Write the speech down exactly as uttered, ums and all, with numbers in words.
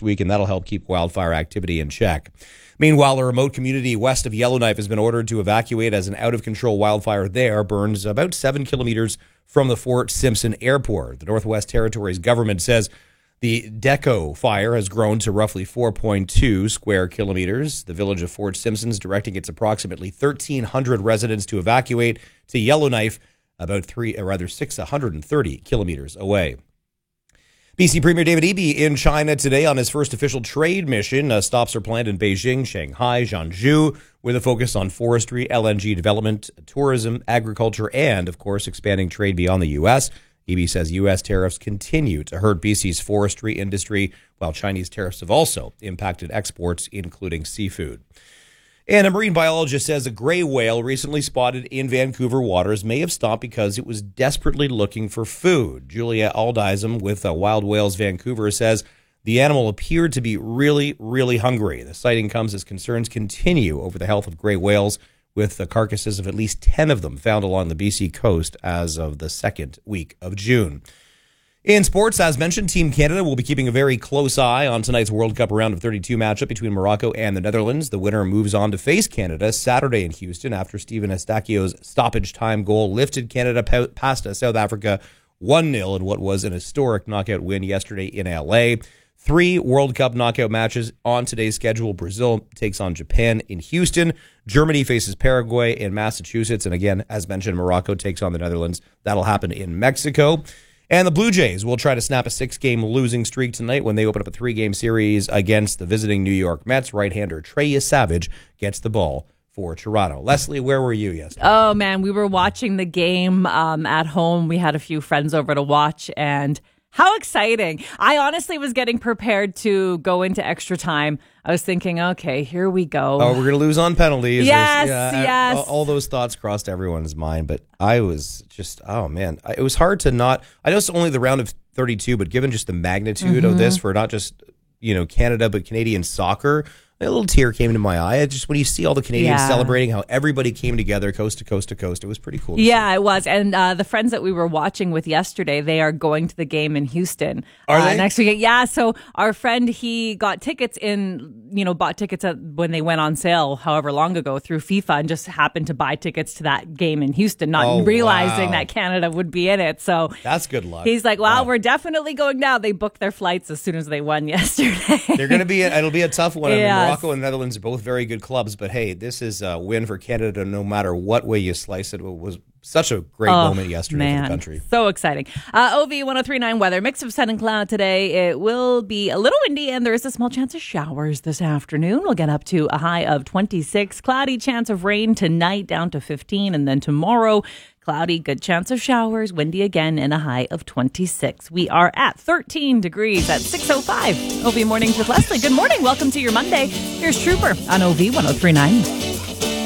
week, and that'll help keep wildfire activity in check. Meanwhile, a remote community west of Yellowknife has been ordered to evacuate as an out-of-control wildfire there burns about seven kilometers from the Fort Simpson Airport. The Northwest Territories government says the Deco fire has grown to roughly four point two square kilometers. The village of Fort Simpson is directing its approximately thirteen hundred residents to evacuate to Yellowknife, about three, or rather six hundred thirty kilometers away. B C Premier David Eby in China today on his first official trade mission. Uh, stops are planned in Beijing, Shanghai, Zhangzhou, with a focus on forestry, L N G development, tourism, agriculture, and, of course, expanding trade beyond the U S. Eby says U S tariffs continue to hurt B C's forestry industry, while Chinese tariffs have also impacted exports, including seafood. And a marine biologist says a gray whale recently spotted in Vancouver waters may have stopped because it was desperately looking for food. Julia Aldeism with uh, Wild Whales Vancouver says the animal appeared to be really, really hungry. The sighting comes as concerns continue over the health of gray whales, with the carcasses of at least ten of them found along the B C coast as of the second week of June. In sports, as mentioned, Team Canada will be keeping a very close eye on tonight's World Cup round of thirty-two matchup between Morocco and the Netherlands. The winner moves on to face Canada Saturday in Houston after Steven Estacchio's stoppage time goal lifted Canada past South Africa one nil in what was an historic knockout win yesterday in L A. Three World Cup knockout matches on today's schedule. Brazil takes on Japan in Houston. Germany faces Paraguay in Massachusetts. And again, as mentioned, Morocco takes on the Netherlands. That'll happen in Mexico. And the Blue Jays will try to snap a six-game losing streak tonight when they open up a three-game series against the visiting New York Mets. Right-hander Trey Savage gets the ball for Toronto. Leslie, where were you yesterday? Oh, man, we were watching the game um, at home. We had a few friends over to watch, and how exciting. I honestly was getting prepared to go into extra time. I was thinking, okay, here we go. Oh, we're going to lose on penalties. Yes, yeah, yes. All, all those thoughts crossed everyone's mind, but I was just, oh, man. I, it was hard to not, I know it's only the round of thirty-two, but given just the magnitude mm-hmm. of this for not just, you know, Canada, but Canadian soccer, a little tear came into my eye. It just when you see all the Canadians yeah. celebrating how everybody came together coast to coast to coast, it was pretty cool. Yeah, see. it was. And uh, the friends that we were watching with yesterday, they are going to the game in Houston are uh, they? next week. Yeah. So our friend, he got tickets in, you know, bought tickets at, when they went on sale, however long ago, through FIFA, and just happened to buy tickets to that game in Houston, not oh, realizing wow. that Canada would be in it. So that's good luck. He's like, "Wow, wow. we're definitely going now." They booked their flights as soon as they won yesterday. They're going to be. A, it'll be a tough one. Yes. I mean, Morocco and Netherlands are both very good clubs, but hey, this is a win for Canada no matter what way you slice it. It was such a great oh, moment yesterday man. for the country. So exciting. Uh, O V one oh three point nine weather. Mix of sun and cloud today. It will be a little windy, and there is a small chance of showers this afternoon. We'll get up to a high of twenty-six. Cloudy, chance of rain tonight, down to fifteen. And then tomorrow, cloudy, good chance of showers, windy again, and a high of twenty-six. We are at thirteen degrees at six oh five. O V Mornings with Leslie. Good morning. Welcome to your Monday. Here's Trooper on O V one oh three point nine.